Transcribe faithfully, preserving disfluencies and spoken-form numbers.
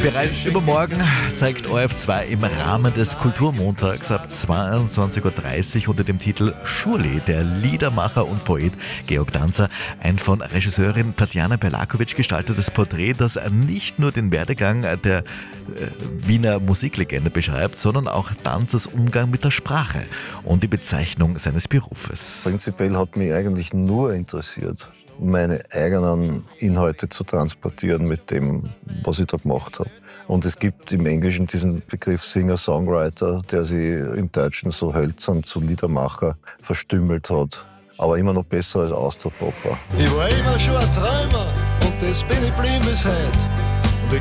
Bereits übermorgen zeigt O R F zwei im Rahmen des Kulturmontags ab zweiundzwanzig Uhr dreißig unter dem Titel Schurli, der Liedermacher und Poet Georg Danzer, ein von Regisseurin Tatjana Berlakovic gestaltetes Porträt, das nicht nur den Werdegang der äh, Wiener Musiklegende beschreibt, sondern auch Danzers Umgang mit der Sprache und die Bezeichnung seines Berufes. Prinzipiell hat mich eigentlich nur interessiert, meine eigenen Inhalte zu transportieren mit dem, was ich da gemacht habe. Und es gibt im Englischen diesen Begriff Singer-Songwriter, der sich im Deutschen so hölzern zu Liedermacher verstümmelt hat. Aber immer noch besser als Austropopper. Ich war immer schon ein Träumer und das bin ich blieb bis heute.